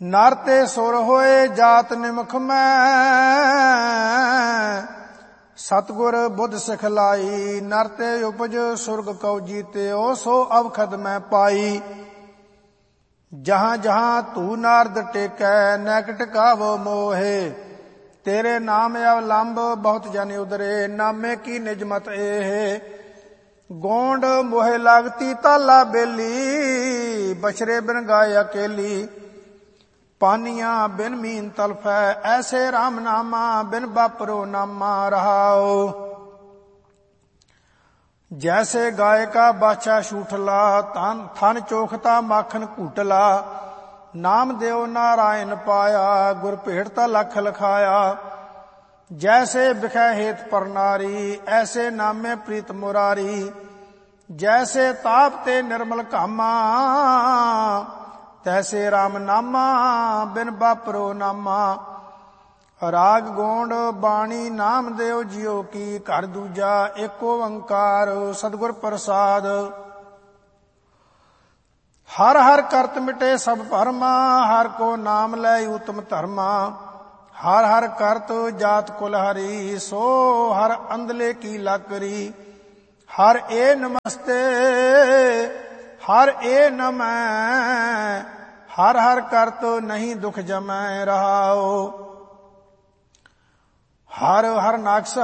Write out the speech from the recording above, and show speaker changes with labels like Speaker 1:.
Speaker 1: नर ते सुर होए जात निमख में, सतगुर बुध सिखलाई। नर ते उपज सुरग कौ जीते, ओ सो अवखद में पाई। जहां जहां तू नारद टेकै, नैकट कावो मोहे। तेरे नाम अवलंब बहुत जन उदरे, नामे की निजमत एहे। गोंड मोहे लागती ताला बेली, बछरे बिन गाय अकेली। पानिया बिन मीन तलफै, ऐसे राम नामा बिन बापरो नामा रहाओ। जैसे गाय का बाछा शूठला, थन चोखता माखन कूटला। नाम देव नारायण पाया, गुर भेटता लख लखाया। जैसे बिखै हेत पर नारी, ऐसे नामे प्रीत मुरारी। जैसे ताप ते निर्मल कामा, तैसे राम नामा बिन बापरो नामा। राग गोंड बाणी नाम देव जियो की, घर दूजा एक ओंकार सतगुर प्रसाद। हर हर करत मिटे सब भरमा, हर को नाम लै उत्तम धर्मा। हर हर करत जात कुल हरी, सो हर अंधले की लाकरी। हर ए नमस्ते हर ए नमः, हर हर करत नहीं दुख जमै रहाओ। हर हर नाक्ष